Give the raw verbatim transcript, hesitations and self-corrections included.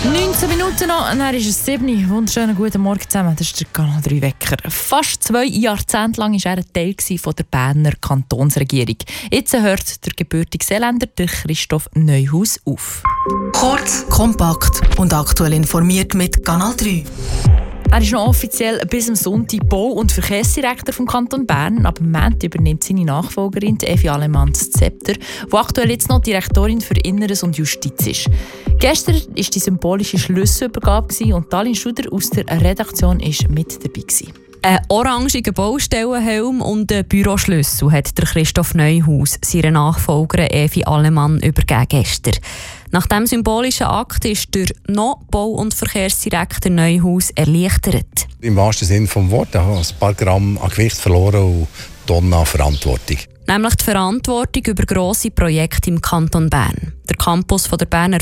neunzehn Minuten noch, dann ist es sieben Uhr. Wunderschönen guten Morgen zusammen. Das ist der Kanal drei Wecker. Fast zwei Jahrzehnte lang war er ein Teil von der Berner Kantonsregierung. Jetzt hört der gebürtige Seeländer, der Christoph Neuhaus, auf. Kurz, kompakt und aktuell informiert mit Kanal drei. Er ist noch offiziell bis am Sonntag Bau- und Verkehrsdirektor vom Kanton Bern. Ab dem Moment übernimmt seine Nachfolgerin, Evi Allemann, das Zepter, die aktuell jetzt noch Direktorin für Inneres und Justiz ist. Gestern war die symbolische Schlüsselübergabe und Talin Schuder aus der Redaktion war mit dabei. Ein orangiger Baustellenhelm und ein Büroschlüssel hat der Christoph Neuhaus seiner Nachfolgerin Evi Allemann übergeben gestern. Nach diesem symbolischen Akt ist der noch Bau- und Verkehrsdirektor Neuhaus erleichtert. Im wahrsten Sinne des Wortes. Ich habe ein paar Gramm an Gewicht verloren und Tonnen an Verantwortung. Nämlich die Verantwortung über grosse Projekte im Kanton Bern. Der Campus von der Berner